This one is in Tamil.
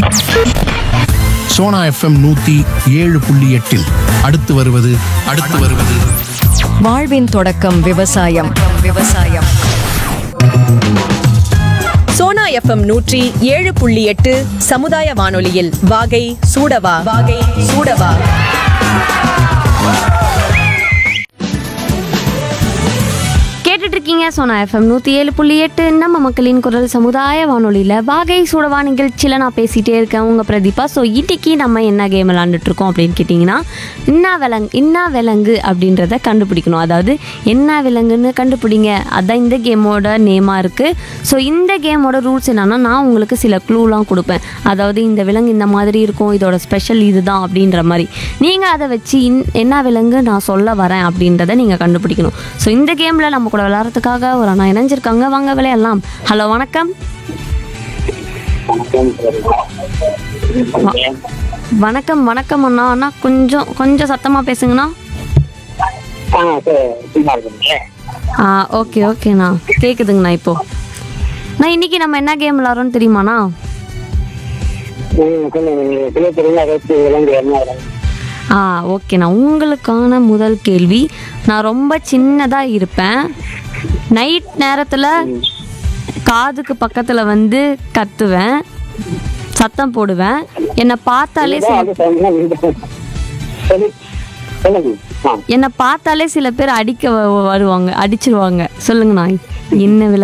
சோனா எஃப்எம் 107.8 அடுத்து வருவது வாழ்வின் தொடக்கம் விவசாயம். சோனா எஃப்எம் 107.8 சமுதாய வானொலியில் வாகை சூடவா. கேட்டுட்டு இருக்கீங்க சோனா எஃப்எம் 107.8 நம்ம மக்களின் குரல் சமுதாய வானொலியில் வாகை சூடவா நிகழ்ச்சியில் நான் பேசிகிட்டே இருக்கேன் உங்கள் பிரதீபா. ஸோ இன்னைக்கு நம்ம என்ன கேம் விளாண்டுட்டு இருக்கோம் அப்படின்னு கேட்டிங்கன்னா, என்ன விலங்கு அப்படின்றத கண்டுபிடிக்கணும். அதாவது என்ன விலங்குன்னு கண்டுபிடிங்க, அதுதான் இந்த கேமோட நேமாக இருக்குது. ஸோ இந்த கேமோட ரூல்ஸ் என்னன்னா, நான் உங்களுக்கு சில க்ளூலாம் கொடுப்பேன். அதாவது இந்த விலங்கு இந்த மாதிரி இருக்கும், இதோட ஸ்பெஷல் இதுதான் அப்படின்ற மாதிரி. நீங்கள் அதை வச்சு என்ன விலங்கு நான் சொல்ல வரேன் அப்படின்றத நீங்கள் கண்டுபிடிக்கணும். ஸோ இந்த கேமில் நம்ம கூட விளையாடுறதுக்காக ஒரு அண்ணா இணைஞ்சிருக்காங்க, வாங்க விளையாடலாம். ஹலோ, வணக்கம். வணக்கம் அண்ணா. அண்ணா கொஞ்சம் சத்தமாக பேசுங்கண்ணா. ஓகேண்ணா, கேட்குதுங்கண்ணா. இப்போ நான் இன்னைக்கு நம்ம என்ன கேம் விளாட்றோன்னு தெரியுமாண்ணா? ஓகேண்ணா. உங்களுக்கான முதல் கேள்வி, நான் ரொம்ப சின்னதாக இருப்பேன், நைட் நேரத்தில் காதுக்கு பக்கத்தில் வந்து கத்துவேன், சத்தம் போடுவேன், என்னை பார்த்தாலே சில பேர் வருவாங்க, அடிச்சிருவாங்க. சொல்லுங்கண்ணா, என்ன விலங்கு?